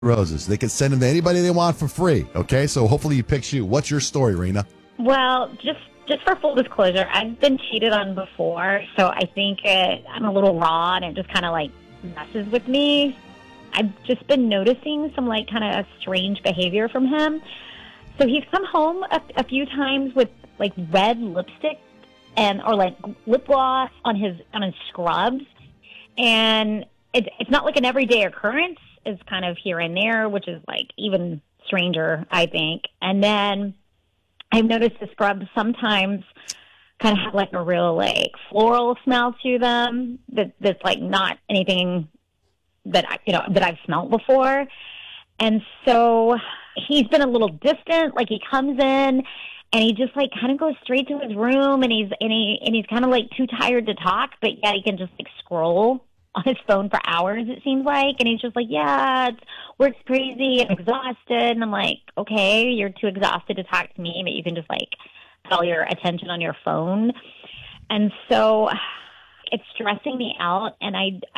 Roses. They can send them to anybody they want for free. Okay, so hopefully he picks you. What's your story, Rena? Well, just for full disclosure, I've been cheated on before, so I think I'm a little raw, and it just kind of like messes with me. I've just been noticing some like kind of strange behavior from him. So he's come home a few times with like red lipstick or like lip gloss on his scrubs, and it's not like an everyday occurrence. It's kind of here and there, which is like even stranger, I think. And then I've noticed the scrubs sometimes kind of have like a real like floral smell to them that's like not anything that I've smelled before. And so he's been a little distant. Like he comes in and he just like kind of goes straight to his room, and he's kind of like too tired to talk, but yet he can just like scroll on his phone for hours, it seems like. And he's just like, yeah, work's crazy. I'm exhausted. And I'm like, okay, you're too exhausted to talk to me, but you can just like put all your attention on your phone. And so it's stressing me out. And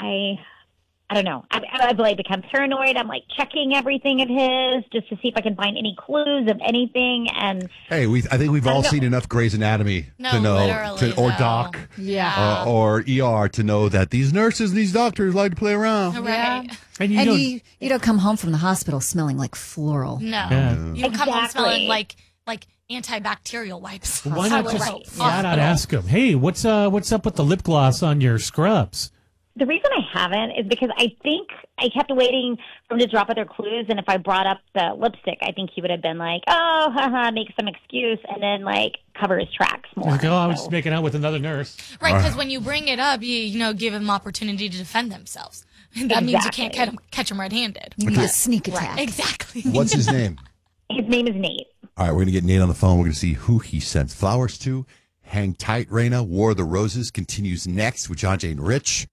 I don't know. I've like become paranoid. I'm like checking everything of his just to see if I can find any clues of anything. And hey, I think we've all seen enough Grey's Anatomy to know, or Doc, or ER to know that these nurses, these doctors like to play around. Right. And you don't come home from the hospital smelling like floral. No, Yeah. You come home smelling like antibacterial wipes. Why not just flat out ask him? Hey, what's up with the lip gloss on your scrubs? The reason I haven't is because I think I kept waiting for him to drop other clues, and if I brought up the lipstick, I think he would have been like, oh, haha, make some excuse, and then, like, cover his tracks more. Like, I was just making out with another nurse. Right, because when you bring it up, you give them opportunity to defend themselves. That means you can't catch them red-handed. You need a sneak attack. Exactly. What's his name? His name is Nate. All right, we're going to get Nate on the phone. We're going to see who he sends flowers to. Hang tight, Raina. War of the Roses continues next with John, Jay, and Rich.